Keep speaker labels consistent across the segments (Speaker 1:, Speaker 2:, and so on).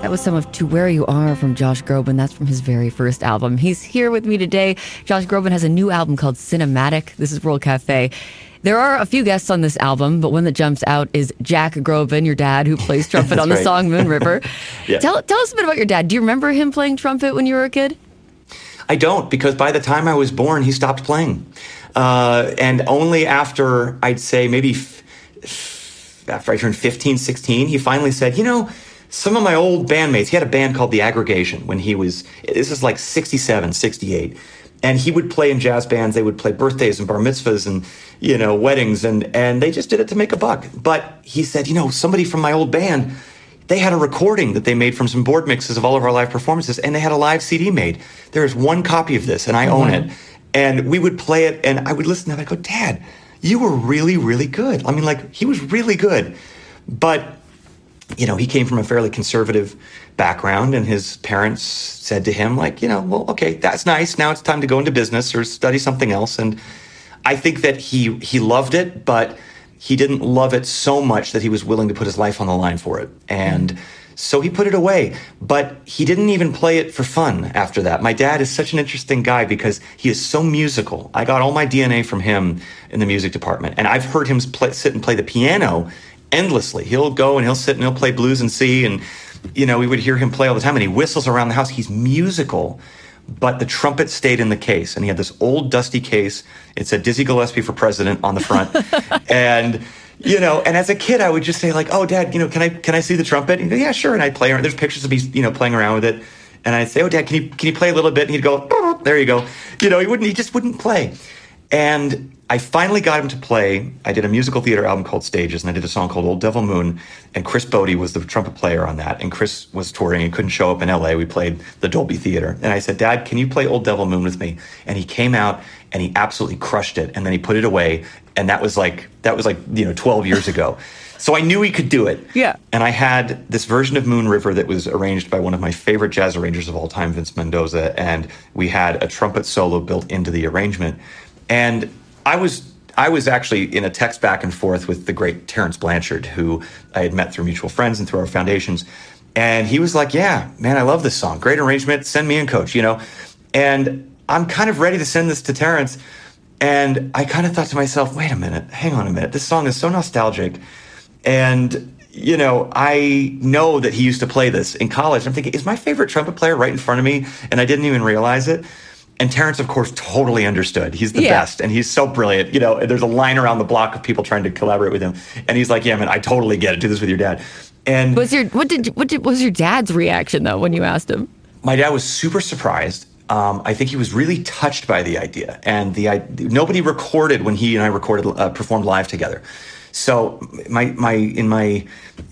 Speaker 1: That was some of To Where You Are from Josh Groban. That's from his very first album. He's here with me today. Josh Groban has a new album called Cinematic. This is World Cafe. There are a few guests on this album, but one that jumps out is Jack Groban, your dad, who plays trumpet on the song Moon River.
Speaker 2: Yeah.
Speaker 1: Tell us a bit about your dad. Do you remember him playing trumpet when you were a kid?
Speaker 2: I don't, because by the time I was born, he stopped playing. And only after, I'd say maybe after I turned 15, 16, he finally said, some of my old bandmates, he had a band called The Aggregation when this is like 67, 68. And he would play in jazz bands. They would play birthdays and bar mitzvahs and, weddings. And they just did it to make a buck. But he said, somebody from my old band, they had a recording that they made from some board mixes of all of our live performances. And they had a live CD made. There's one copy of this and I own it. And we would play it and I would listen to it. I'd go, Dad, you were really, really good. I mean, he was really good. But he came from a fairly conservative background, and his parents said to him, well, okay, that's nice. Now it's time to go into business or study something else. And I think that he loved it, but he didn't love it so much that he was willing to put his life on the line for it. And so he put it away, but he didn't even play it for fun after that. My dad is such an interesting guy because he is so musical. I got all my DNA from him in the music department, and I've heard him sit and play the piano endlessly. He'll go and he'll sit and he'll play blues and C, and we would hear him play all the time, and he whistles around the house. He's musical, but the trumpet stayed in the case, and he had this old dusty case. It said Dizzy Gillespie for president on the front. And and as a kid I would just say oh, Dad, can I see the trumpet? And he'd go, yeah, sure. And I'd play around. There's pictures of me playing around with it, and I'd say, oh, Dad, can you play a little bit? And he'd go, oh, there you go. He just wouldn't play. And I finally got him to play. I did a musical theater album called Stages, and I did a song called Old Devil Moon, and Chris Bodie was the trumpet player on that. And Chris was touring and couldn't show up in LA. We played the Dolby Theater. And I said, Dad, can you play Old Devil Moon with me? And he came out and he absolutely crushed it. And then he put it away. And that was 12 years ago. So I knew he could do it.
Speaker 1: Yeah.
Speaker 2: And I had this version of Moon River that was arranged by one of my favorite jazz arrangers of all time, Vince Mendoza. And we had a trumpet solo built into the arrangement. And I was actually in a text back and forth with the great Terrence Blanchard, who I had met through mutual friends and through our foundations. And he was like, yeah, man, I love this song. Great arrangement. Send me in, coach, And I'm kind of ready to send this to Terrence. And I kind of thought to myself, wait a minute, hang on a minute. This song is so nostalgic. And, I know that he used to play this in college. I'm thinking, is my favorite trumpet player right in front of me? And I didn't even realize it. And Terrence, of course, totally understood. He's the best, and he's so brilliant. There's a line around the block of people trying to collaborate with him, and he's like, "Yeah, man, I totally get it. Do this with your dad." And
Speaker 1: what was your dad's reaction though when you asked him?
Speaker 2: My dad was super surprised. I think he was really touched by the idea, and nobody recorded when he and I performed live together. So I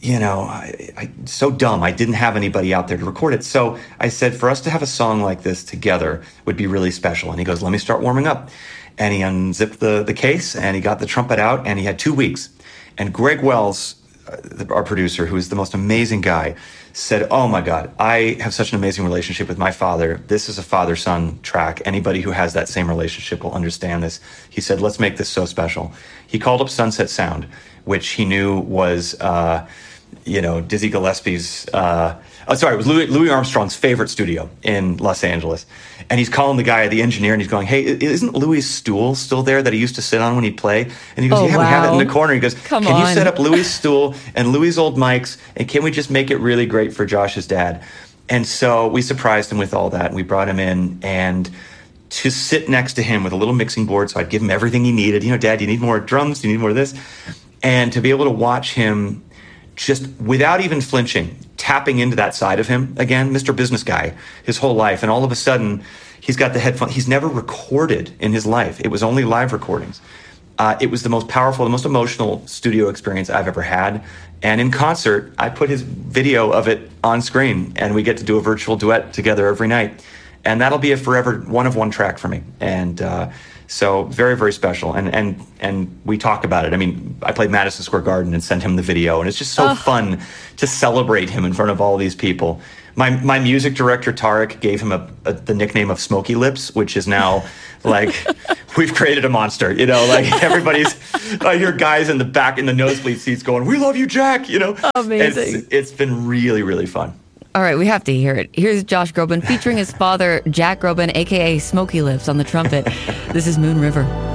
Speaker 2: so dumb. I didn't have anybody out there to record it. So I said, for us to have a song like this together would be really special. And he goes, let me start warming up. And he unzipped the case and he got the trumpet out, and he had 2 weeks. And Greg Wells, our producer, who is the most amazing guy, said, oh my God, I have such an amazing relationship with my father. This is a father-son track. Anybody who has that same relationship will understand this. He said, let's make this so special. He called up Sunset Sound, which he knew was, Dizzy Gillespie's, it was Louis Armstrong's favorite studio in Los Angeles. And he's calling the engineer, and he's going, hey, isn't Louis' stool still there that he used to sit on when he'd play? And he goes, we have it in the corner. He goes, can you set up Louis' stool and Louis' old mics, and can we just make it really great for Josh's dad? And so we surprised him with all that, and we brought him in, and to sit next to him with a little mixing board, so I'd give him everything he needed. Dad, do you need more drums? Do you need more of this? And to be able to watch him just without even flinching, tapping into that side of him again, Mr. Business Guy, his whole life. And all of a sudden, he's got the headphone. He's never recorded in his life. It was only live recordings. It was the most powerful, the most emotional studio experience I've ever had. And in concert, I put his video of it on screen, and we get to do a virtual duet together every night. And that'll be a forever one track for me. And so very, very special. And we talk about it. I mean, I played Madison Square Garden and sent him the video, and it's just so fun to celebrate him in front of all these people. My music director, Tarek, gave him the nickname of Smoky Lips, which is now we've created a monster, everybody's, I hear guys in the back in the nosebleed seats going, we love you, Jack,
Speaker 1: Amazing.
Speaker 2: It's been really, really fun.
Speaker 1: All right, we have to hear it. Here's Josh Groban featuring his father, Jack Groban, a.k.a. Smokey Lips, on the trumpet. This is Moon River.